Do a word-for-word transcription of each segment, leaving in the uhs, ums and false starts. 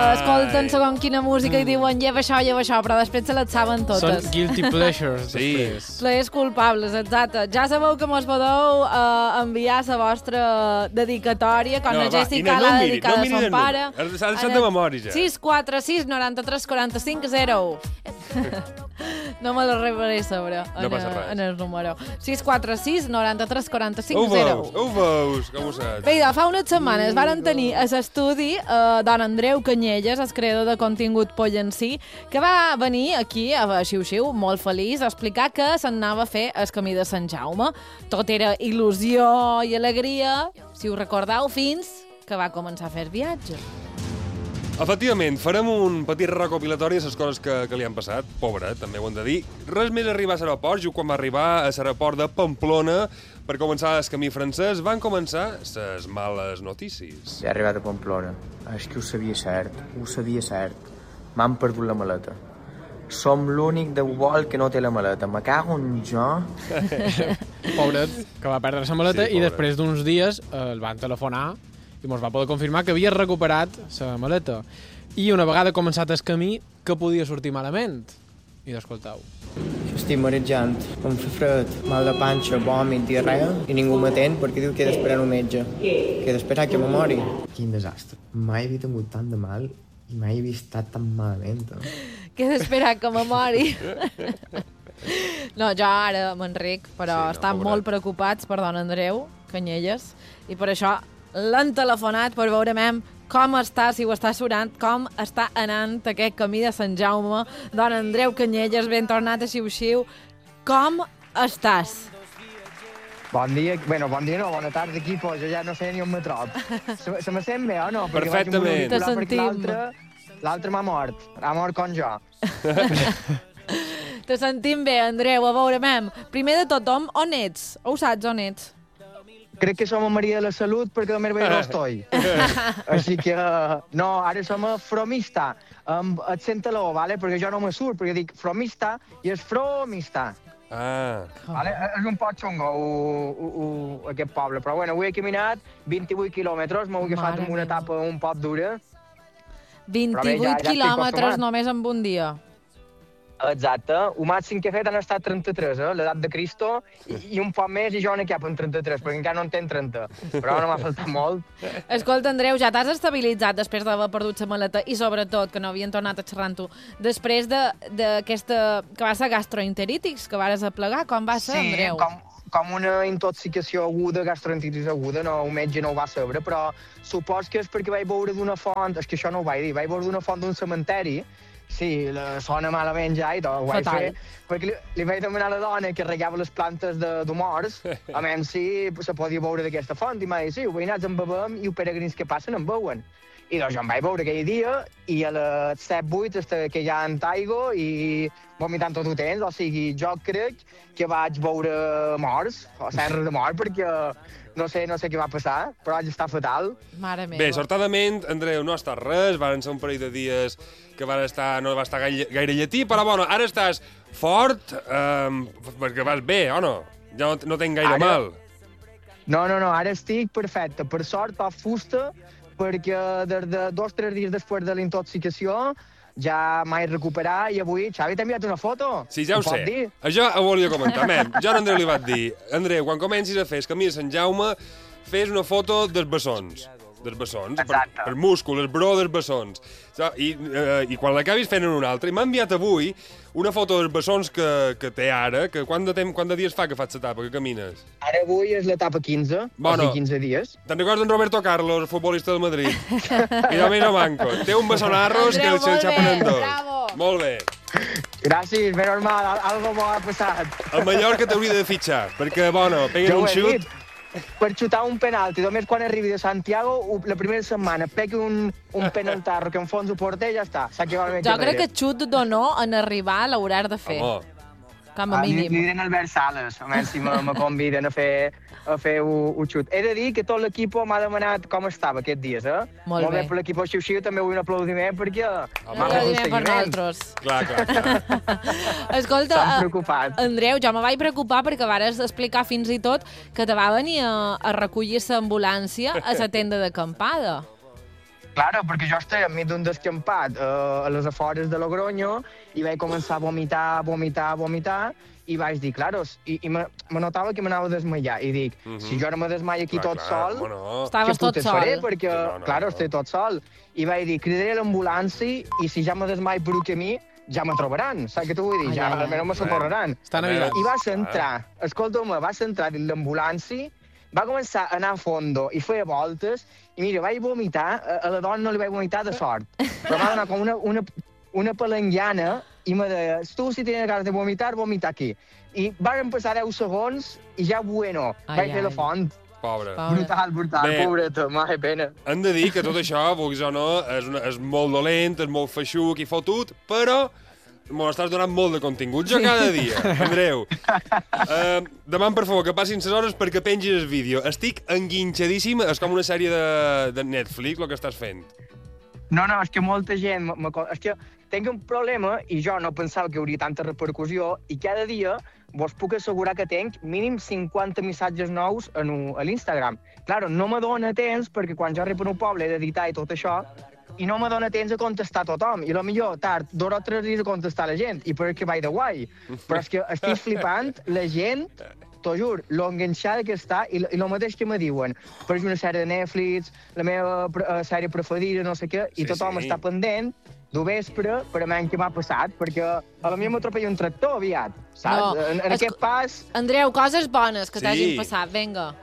escolten segons quina música i diuen lleva això, lleva això, però després se les saben totes. Són guilty pleasures, sí. després. Plaers culpables, exacte. Ja sabeu que mos podeu uh, enviar la vostra dedicatòria, com No, la va, Jessica Ina, no l'ha miri, dedicat no a miri son de pare. número. S'ha deixat de memòria, ja. sis quatre sis noranta tres quaranta cinc zero. No me la rebré sobre No en, passa res. en el número. sis quatre sis noranta tres quaranta cinc Ho zero. veus, ho veus, com ho saps? Bé, fa unes setmanes varen tenir a l'estudi eh, don Andreu Canyelles, el creador de contingut Pollencí, que va venir aquí a Xiu-Xiu, molt feliç, a explicar que s'anava a fer el camí de Sant Jaume. Tot era il·lusió i alegria, si ho recordeu, fins que va començar a fer viatge. Efectivament, farem un petit recopilatori de les coses que, que li han passat. Pobre, també ho hem de dir. Res més arribar a l'aeroport, just quan va arribar a l'aeroport de Pamplona per començar el camí francès, van començar les males notícies. He arribat a Pamplona. És que ho sabia cert, ho sabia cert. M'han perdut la maleta. Som l'únic de vol que no té la maleta. Me cago en jo. Pobret, que va perdre la maleta Sí, i pobret. després d'uns dies eh, el van telefonar i ens va poder confirmar que havia recuperat la maleta. I una vegada començat el camí, que podia sortir malament. I d'escoltau. Estic marejant, em fa fred, mal de panxa, vòmit, diarrea, i ningú m'atén perquè diu que he d'esperar un metge. Que he d'esperar que me mori. Quin desastre. Mai havia tingut tant de mal i mai havia estat tan malament. Eh? Que he d'esperar que me mori. No, jo ara m'enric, però Sí, no, estan pobret. molt preocupats per don Andreu Canyelles i per això l'han telefonat per veure mem com està, si ho està sonant, com està anant aquest camí de Sant Jaume. Don Andreu Canyelles, ben tornat a Xiu-Xiu. Com estàs? Bon dia, bueno, bon dia no, bona tarda, equipo, jo ja no sé ni on me trob. Se, se me sent bé o no? Perquè vaig amb un Perfectament. auricular Te perquè sentim. l'altre- L'altre m'ha mort, ha mort com jo. Te sentim bé, Andreu, a veure mem. Primer de tothom, on ets? Ho saps, on ets? Crec que som a Maria de la Salut perquè la meva no estoy. Així que, no, ara som a Fromista, amb el centaló, vale? Perquè jo no me surt, perquè dic Fromista i és Fromista. Ah, Vale? És un poc xungo, u, u, u, aquest poble. Però bueno, avui he caminat vint-i-vuit quilòmetres, m'ho he agafat Mare amb una meva. etapa un poc dura. vint-i-vuit Però bé, ja- ja estic quilòmetres acostumat. només en un dia. Exacte. El màxim que he fet han estat trenta-tres, eh? L'edat de Cristo, i, i un poc més i jo no cap en trenta-tres, perquè encara no en tenc trenta. Però no m'ha faltat molt. Escolta, Andreu, ja t'has estabilitzat després d'haver perdut la maleta i, sobretot, que no havien tornat a xerrar amb tu. Després d'aquesta... que va ser gastroenteritis, que vares aplegar, com va ser, Andreu? com, com una intoxicació aguda, gastroenteritis aguda, no, un metge no ho va saber, però supos que és perquè vaig veure d'una font, és que això no ho vaig dir, vaig veure d'una font d'un cementeri. Sí, la sona malament ja i tot, ho vaig Fatal. fer, perquè li, li vaig demanar a la dona que regava les plantes de- d'humors, a menys si se podia veure d'aquesta font, i m'ha dit, sí, ho veïnats en bebem i els peregrins que passen en beuen. I doncs jo em vaig veure aquell dia, i a les set vuit que ja en taigo i vomitant tot ho tens, o sigui, jo crec que vaig veure morts, o serres de mort, perquè no sé, no sé què va passar, però vaig estar fatal. Mare meva. bé, sortadament, Andreu, no ha estat res, van ser un parell de dies que van estar, no va estar gaire, gaire lletí, però bueno, ara estàs fort, um, perquè vas bé, o no? Ja no, no tenc gaire Ara- mal. No, no, no, ara estic perfecte. Per sort, a fusta, perquè des de dos o tres dies després de la intoxicació ja m'he recuperat i avui... Xavi, t'he enviat una foto? Sí, ja ho pot sé. dir? Això ho volia comentar. Men, jo a Andreu li vaig dir, Andreu, quan comencis a fer el camí de Sant Jaume, fes una foto dels bessons. Dels bessons, per, Exacte. per múscul, el bro dels bessons. So, I, eh, I quan l'acabis fent en un altre, i m'ha enviat avui una foto dels bessons que, que té ara, que quant de, temps, quant de dies fa que fas l'etapa, que camines? Ara avui és l'etapa quinze, Bueno. o sigui, quinze dies. Te'n recordes d'en Roberto Carlos, futbolista del Madrid? I no més no manco. Té un bessonarros que Andreu, el molt xapen bé, en dos. bravo. Molt bé. Gràcies, ben normal, al- algo bo ha passat. El Mallorca t'hauria de fitxar, perquè, bueno, peguen Jo ho un he xut... dit. Per xutar un penalti, només quan arribi de Santiago, ho- la primera setmana, pegui un, un penaltarro que enfonsa el porter i ja està. S'ha acabat el Jo crec que xut d'honor en arribar l'hauran de fer, Home, com a Ah, li, li mínim. diré a Albert Sales, a veure si me, me conviden a fer, a fer un, un xut. He de dir que tot l'equip m'ha demanat com estava aquests dies, eh? Molt bé. per l'equip Xiu-Xiu, també vull un aplaudiment perquè m'ha fet un Aplaudiment per seguiment. nosaltres. clar, clar, clar. Escolta, S'han eh, preocupat. Andreu, jo me vaig preocupar perquè vares explicar fins i tot que te va venir a, a recollir l'ambulància a la tenda d'acampada. Claro, perquè jo estava enmig d'un descampat uh, a les afores de Logroño i vaig començar a vomitar, vomitar, vomitar, i vaig dir, claro, i, i me, me notava que m'anava a desmaiar, i dic, Mhm. si jo ara me desmaio aquí Clar, tot clar, sol, bueno. Estaves què tot putes sol. faré? Perquè, No, no, claro, no. estic tot sol. I vaig dir, cridaré l'ambulància i si ja me desmaio per un camí, ja me trobaran, saps què t'ho vull dir? Ai, Ja ai, ai. almenys me socorreran. Estan avisats. I vas entrar, escolta'm, vas entrar dins l'ambulància, va començar a anar a fondo i feia voltes, i mira, vaig vomitar, a, a la dona no li vaig vomitar de sort, però m'ha donat com una, una, una palenguiana i me deia, tu si tens ganes de vomitar, vomita aquí. I van passar deu segons i ja bueno, Ai, vaig fer ai. la font. Pobre. Pobre. Brutal, brutal, Bé. pobreta, m'ha pena. Hem de dir que tot això, vulguis o no, és, una, és molt dolent, és molt feixuc i fotut, però m'ho estàs donant molt de contingut jo cada dia, Andreu. Uh, demà, per favor, que passin ses hores perquè pengis el vídeo. Estic enguinxadíssim, és com una sèrie de, de Netflix, el que estàs fent. No, no, és que molta gent... me- me- És que tinc un problema i jo no pensava que hauria tanta repercussió i cada dia vos puc assegurar que tinc mínim cinquanta missatges nous en un, a l'Instagram. Claro, no me dóna temps perquè quan jo arribo a un poble he d'editar i tot això i no me dóna temps a contestar a tothom. I potser tard dos o tres dies a contestar a la gent i perquè vaig de guai. Però és que estic flipant la gent, t'ho jur, lo enganxada que està i, i el mateix que me diuen. Per una sèrie de Netflix, la meva pre- eh, sèrie preferida, no sé què, i Sí, tothom sí. està pendent d'ho vespre per a veure què m'ha passat, perquè a la meva m'atropella un tractor aviat, saps? No, en, en és aquest pas, Andreu, coses bones que Sí. t'hagin passat, vinga.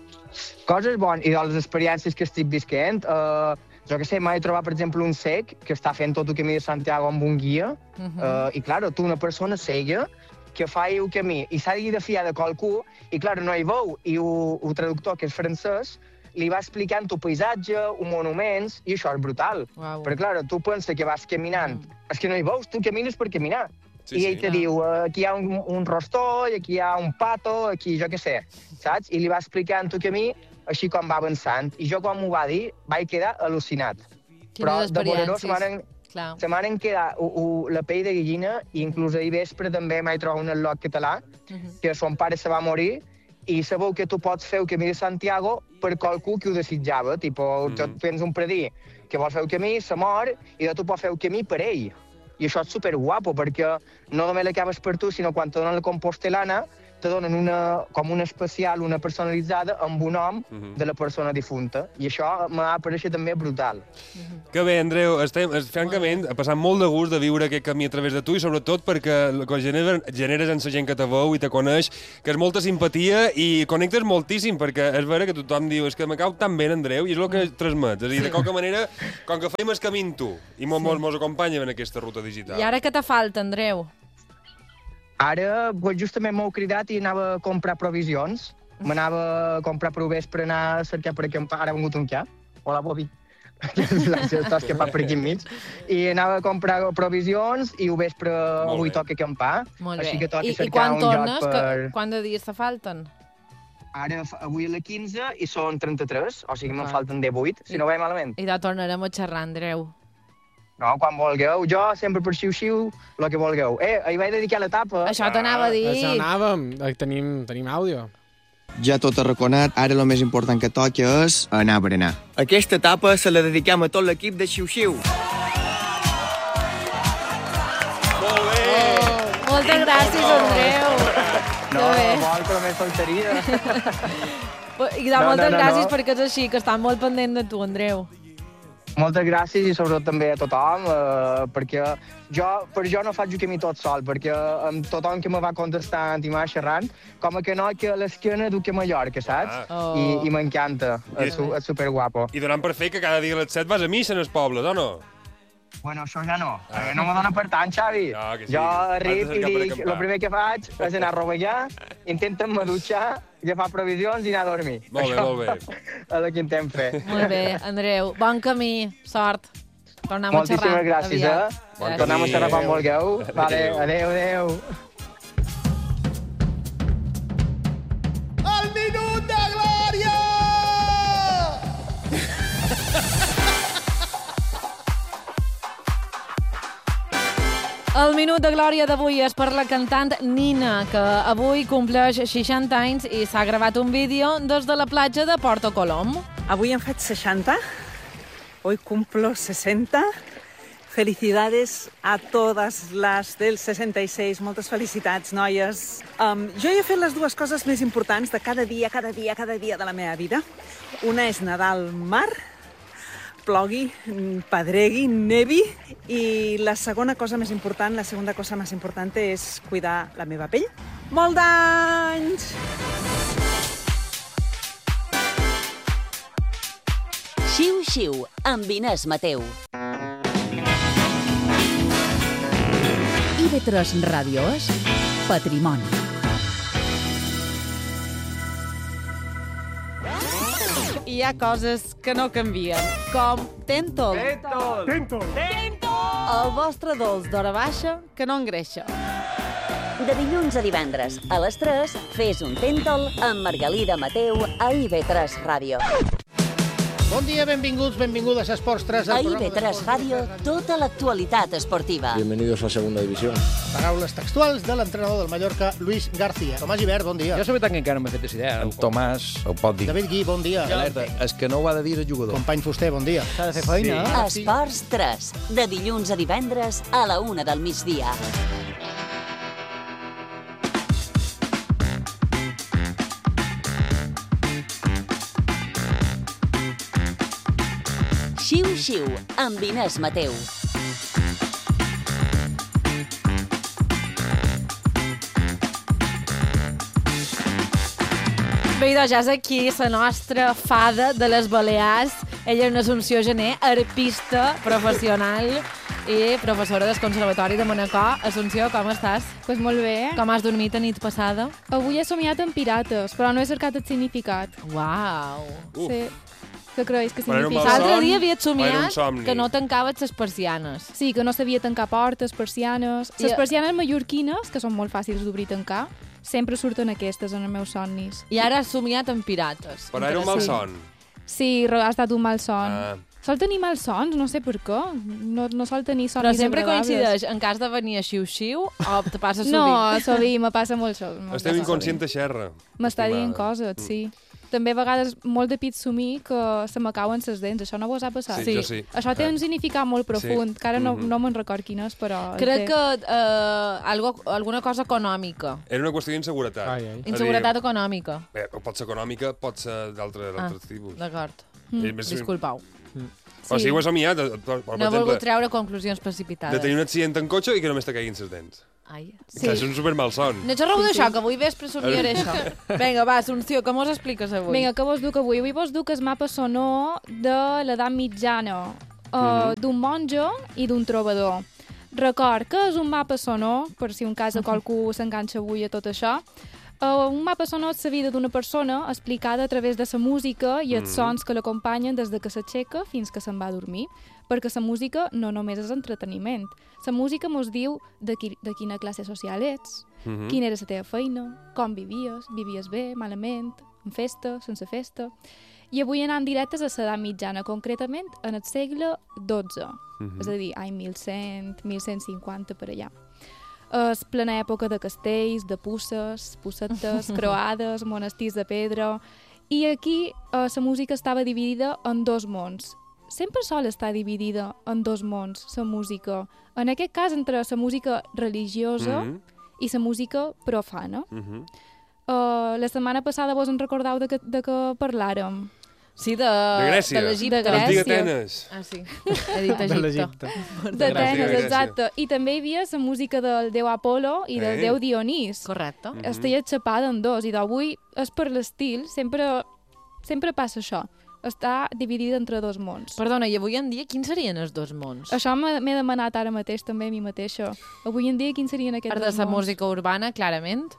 coses bones, i de les experiències que estic visquent, eh, jo què sé, m'he trobat, per exemple, un cec que està fent tot el camí de Santiago amb un guia, Uh -huh. eh, i, clar, tu, una persona cega, que fa el camí i s'ha de fiar de qualcú, i, clar, no hi veu, i el, el traductor, que és francès, li va explicant tu paisatge, un monuments, i això és brutal. Uau. Perquè, clar, tu penses que vas caminant, Mm. és que no hi veus, tu camines per caminar. Sí, I sí. ell te diu, eh, aquí hi ha un, un rostoll, aquí hi ha un pato, aquí jo què sé, saps? I li va explicant tu camí, així com va avançant. I jo, quan m'ho va dir, vaig quedar al·lucinat. Però Quines de veure-ho se experiències. m'han Clar. se m'han quedat u, u, la pell de gallina i inclús ahir vespre també m'he trobat un al·lot català Uh -huh. que son pare se va morir i sabeu que tu pots fer el camí de Santiago per qualcú que ho desitjava. Tipo, Mhm. tu tens un predí que vol fer el camí, se mor, i de tu pots fer el camí per ell. I això és superguapo, perquè no només l'acabes per tu, sinó quan te donen la compostelana, te donen una, com una especial, una personalitzada, amb un nom Mhm. de la persona difunta. I això m'ha pareixet també brutal. Que bé, Andreu, estem, es- francament, ha passat molt de gust de viure aquest camí a través de tu i sobretot perquè el que genera, generes en la gent que te veu i te coneix, que és molta simpatia i connectes moltíssim, perquè és vera que tothom diu és que me cau tan bé, Andreu, i és el que transmet. És a dir, de qualque manera, com que feim el camí amb tu i mos, mos, mos acompanya en aquesta ruta digital. I ara què te falta, Andreu? Ara, pues, justament m'heu cridat i anava a comprar provisions. M'anava a comprar per vespre, anar a cercar per acampar. Ara ha vingut un cap. Hola, Bobby. Gràcies, t'has escapat per aquí enmig. I anava a comprar provisions i ho vespre Molt avui bé. toca acampar. Molt bé. Així que toca I, I cercar quan un tornes? lloc per... Que, quant de dies te falten? Ara, fa- avui a la quinze i són trenta-tres, o sigui, me'n Clar. falten divuit, si no vaig malament. I de tornarem a xerrar, Andreu. No, quan vulgueu. Jo sempre per xiu-xiu, el que vulgueu. Eh, ahir vaig dedicar l'etapa. Això t'anava a dir. Això anàvem. Eh, Tenim, tenim àudio. Ja tot arraconat, ara el més important que toca és anar a berenar. Aquesta etapa se la dediquem a tot l'equip de Xiu-Xiu. Molt bé! Oh, moltes gràcies, Andreu. No, Que bé. vol que només faltaria. I de No, moltes no, no, gràcies no. perquè és així, que estan molt pendent de tu, Andreu. Moltes gràcies i sobretot també a tothom, eh, perquè jo, per jo no faig el camí tot sol, perquè amb tothom que me va contestant i m'ha xerrant, com a que no, que a l'esquena duc a Mallorca, saps? Ah. I, I m'encanta, I- és, su- és superguapo. I donant per fet que cada dia a les set vas a missa en els pobles, o no? Bueno, això ja no, ah. no me dona per tant, Xavi. No, que sí. Jo Has arribo de i cercar per dic, acampar. el primer que faig és anar a rovellar, intenten-me dutxar, agafar provisions i anar a dormir. Molt bé, Això molt bé. és el que intentem fer. Molt bé, Andreu. Bon camí, sort. Tornem a xerrar. Moltíssimes gràcies, aviat. eh? Bon Tornem a camí. xerrar quan vulgueu. Vale, Adéu. adéu, adéu. El minut de glòria! El minut de glòria d'avui és per la cantant Nina, que avui compleix seixanta anys i s'ha gravat un vídeo des de la platja de Porto Colom. Avui hem fet seixanta Hoy cumplo sesenta. Felicidades a totes les del seixanta i sis. Moltes felicitats, noies. Um, jo he fet les dues coses més importants de cada dia, cada dia, cada dia de la meva vida. Una és nedar al mar, plogui, pedregui, nevi, i la segona cosa més important, la segunda cosa més important és cuidar la meva pell. Molt d'anys! Xiu-xiu, amb Inés Mateu. I V tres Ràdio és Patrimoni. Hi ha coses que no canvien, com Tentol. Tentol. Tentol. El vostre dolç d'hora baixa que no engreixa. De dilluns a divendres, a les tres, fes un Tentol amb Margalida Mateu a I V tres Ràdio. Bon dia, benvinguts, benvingudes a Esports tres. A I V tres Ràdio, tota l'actualitat esportiva. Bienvenidos a Segunda División. Paraules textuals de l'entrenador del Mallorca, Luis García. Tomàs Gibert, bon dia. Jo la veritat que encara no m'he fet aquesta idea. En Tomàs ho pot dir. David Gui, bon dia. Alerta, és que no ho ha de dir el jugador. Company Fuster, bon dia. S'ha de fer feina. Sí. Esports tres, de dilluns a divendres a la una del migdia. Xiu-xiu, amb Inés Mateu. Bé, doncs ja és aquí la nostra fada de les Balears. Ella és una Assumpció Gené, arpista professional i professora del Conservatori de Manacor. Assumpció, com estàs? Pues molt bé. Com has dormit a nit passada? Avui he somiat amb pirates, però no he cercat el significat. Uau! Uf. Sí. Què creus que Però era un significa? malson L'altre dia havia o era un somiat somni? que no tancaves les persianes. Sí, que no sabia tancar portes, persianes. I- Les persianes mallorquines, que són molt fàcils d'obrir i tancar, sempre surten aquestes en els meus somnis. I ara has somiat amb pirates. Però era un mal son. Sí, ha estat un mal son. Ah. Sol tenir malsons, no sé per què. No, no sol tenir Però somnis sempre agradables. coincideix en cas de venir a xiu-xiu o te passa sovint? No, sovint, me passa molt sol. Esteu inconscient de xerra. M'està estimada. dient coses, sí. També a vegades molt de pit somir que se m'acauen les dents. Això no vos ha passat? Sí, jo sí. Això té un significat molt profund, Sí. que ara no, Mhm. no me'n record quin és, però... el Crec té. que eh, algo, alguna cosa econòmica. Era una qüestió d'inseguretat. Ai, ai. És a dir, Inseguretat econòmica. Bé, pot ser econòmica, pot ser d'altre Ah, d'altres tipus. d'acord. Mm. Mm. Disculpau. Però sí, ho he somiat, per, per No he exemple, volgut treure conclusions de precipitades. tenir un accident en cotxe i que només te caiguin les dents. Ai. Sí. És un supermalson. No xerreu Sí, d'això, sí. que avui vespre somiaré això. Vinga, va, Assumpció, com us expliques avui? Vinga, què vos duc avui? Avui vos duc el mapa sonor de l'edat mitjana, uh, Mhm. d'un monjo i d'un trobador. Record que és un mapa sonor, per si un cas de qualcú s'enganxa avui a tot això. Uh, un mapa sonor és la vida d'una persona explicada a través de la música i els Mhm. sons que l'acompanyen des de que s'aixeca fins que se'n va a dormir, perquè la música no només és entreteniment. La música mos diu de, qui, de quina classe social ets, Mhm. quina era la teva feina, com vivies, vivies bé, malament, en festa, sense festa. I avui anant directes a l'edat mitjana, concretament en el segle dotze, Mhm. és a dir, any mil cent, mil cent cinquanta per allà. És plena època de castells, de pusses, pussetes, croades, monestirs de pedra. I aquí eh, la música estava dividida en dos mons. Sempre sol estar dividida en dos mons, la música. En aquest cas, entre la música religiosa Mhm. i la música profana. Mhm. Uh, la setmana passada vos en recordeu de que, de que parlàrem? Sí, de, De Grècia. de l'Egipte. De Grècia. Antiga Atenes. Ah, sí. He dit De Egipte. l'Egipte. D'Atenes, Grècia. exacte. I també hi havia la música del déu Apolo i del Eh. déu Dionís. Correcte. Mhm. Estaia xapada en dos, i d'avui és per l'estil, sempre, sempre passa això. Està dividida entre dos mons. Perdona, i avui en dia quins serien els dos mons? Això m'he m'he demanat ara mateix també a mi mateixa. Avui en dia quins serien aquests Part dos de la mons? música urbana, clarament.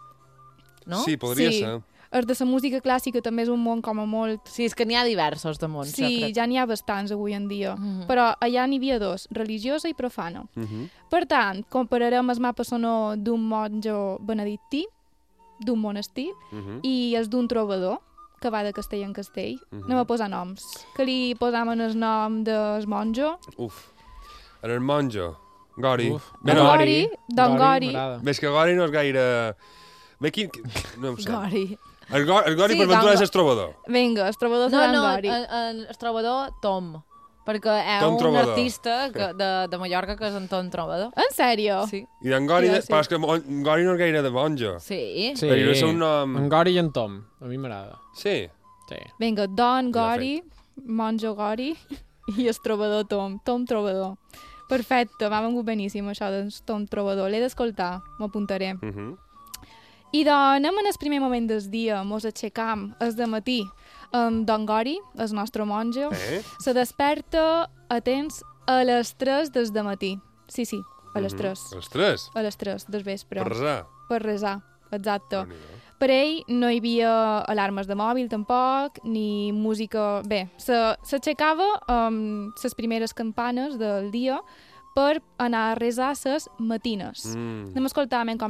No? Sí, podria Sí. ser. Els de la música clàssica també és un món com a molt... Sí, és que n'hi ha diversos de mons. jo Sí, crec. ja n'hi ha bastants avui en dia. Mhm. Però allà n'hi havia dos, religiosa i profana. Mhm. Per tant, compararem el mapa sonor d'un monjo benedictí, d'un monestir, Mhm. i el d'un trobador, que va de castell en castell. Mhm. Anem a posar noms. Que li posam en el nom del monjo? Uf. En el monjo. Gori. Uf. Bé, Don no, Gori. Don Gori. m'agrada. Ves que Gori no és gaire... Bé, quin... No em sé. Gori. El, Go el Gori Sí, per ventura Don és el trobador. Vinga, el trobador No, serà en no, Gori. en, en, el trobador Tom. perquè és Tom un Trobador. artista que, de, de Mallorca que és en Tom Trobador. En sèrio? Sí. I d'en Gori, Jo de... sí. però és que mon- en Gori no és gaire de monjo. Sí. Sí, Perquè no és un nom... en Gori i en Tom, a mi m'agrada. Sí. Sí. Vinga, Don Gori, Monjo Gori i el trobador Tom, Tom Trobador. Perfecte, m'ha vengut beníssim això del Tom Trobador. L'he d'escoltar, m'apuntaré. Uh -huh. I doncs anem en el primer moment del dia, mos aixecam, és de matí. Um, Don Gori, el nostre monjo, Eh? se desperta a temps a les tres des de matí. Sí, sí, a les Mhm. tres. A les tres? A les tres del vespre. Per resar? Per resar, exacte. Per ell no hi havia alarmes de mòbil tampoc, ni música... Bé, se- s'aixecava amb les primeres campanes del dia per anar a resar ses matines. Mm. Anem a escoltar com